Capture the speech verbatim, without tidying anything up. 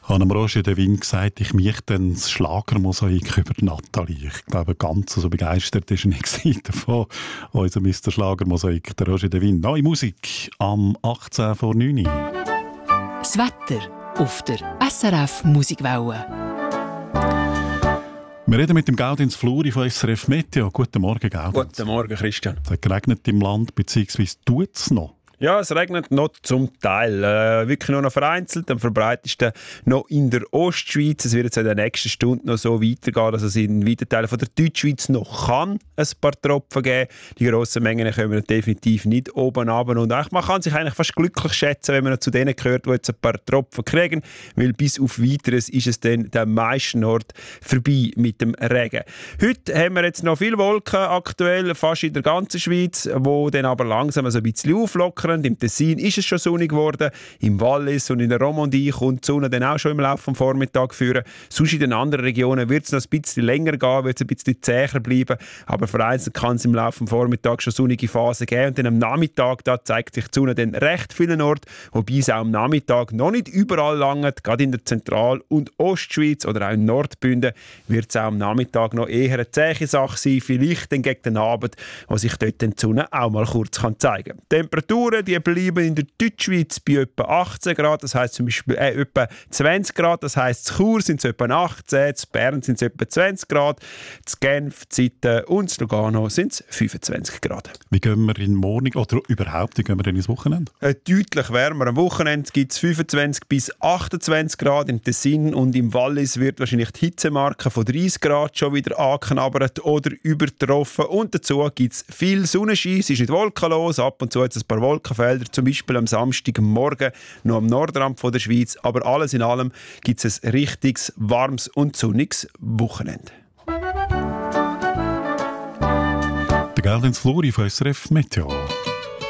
Ich habe Roger Devin gesagt, ich mich dann das Schlagermosaik über Nathalie. Ich glaube, ganz so begeistert war er nicht davon. Unser Mister Schlagermosaik, der Roger Devin. Neue Musik am achtzehn vor neun. Das Wetter auf der S R F Musikwelle. Wir reden mit dem Gaudens Fluri von S R F Meteo. Guten Morgen, Gaudens. Guten Morgen, Christian. Es hat geregnet im Land, beziehungsweise tut es noch? Ja, es regnet noch zum Teil. Äh, wirklich nur noch vereinzelt, am verbreitetsten noch in der Ostschweiz. Es wird jetzt in der nächsten Stunde noch so weitergehen, dass es in weiten Teilen von der Deutschschweiz noch kann ein paar Tropfen geben. Die grossen Mengen kommen definitiv nicht oben runter. Und man kann sich eigentlich fast glücklich schätzen, wenn man noch zu denen gehört, die jetzt ein paar Tropfen kriegen, weil bis auf Weiteres ist es dann der meisten Ort vorbei mit dem Regen. Heute haben wir jetzt noch viele Wolken aktuell, fast in der ganzen Schweiz, wo dann aber langsam so ein bisschen auflockern. Im Tessin ist es schon sonnig geworden, im Wallis und in der Romandie kommt die Sonne dann auch schon im Laufe des Vormittags führen. Sonst in den anderen Regionen wird es noch ein bisschen länger gehen, wird es ein bisschen zäher bleiben, aber vereinzelt kann es im Laufe des Vormittags schon sonnige Phasen geben und dann am Nachmittag da zeigt sich die Sonne dann recht vielen Orten, wobei es auch am Nachmittag noch nicht überall langt, gerade in der Zentral- und Ostschweiz oder auch in Nordbünden wird es auch am Nachmittag noch eher eine zähe Sache sein, vielleicht dann gegen den Abend, wo sich dort die Sonne auch mal kurz kann zeigen kann. Temperaturen die bleiben in der Deutschschweiz bei etwa achtzehn Grad, das heisst zum Beispiel äh, etwa zwanzig Grad, das heisst in Chur sind es etwa achtzehn, in Bern sind es etwa zwanzig Grad, in Genf, Zitten und in Lugano sind es fünfundzwanzig Grad. Wie gehen wir in den Morgen oder überhaupt, wie gehen wir denn ins Wochenende? Äh, deutlich wärmer. Am Wochenende gibt es fünfundzwanzig bis achtundzwanzig Grad im Tessin und im Wallis wird wahrscheinlich die Hitzemarke von dreißig Grad schon wieder angeknabbert oder übertroffen und dazu gibt es viel Sonnenschein, es ist nicht wolkenlos, ab und zu hat es ein paar Wolkenfelder, zum Beispiel am Samstagmorgen noch am Nordrand von der Schweiz, aber alles in allem gibt es ein richtiges, warmes und sonniges Wochenende. Der Gaudens Fluri von S R F Meteo.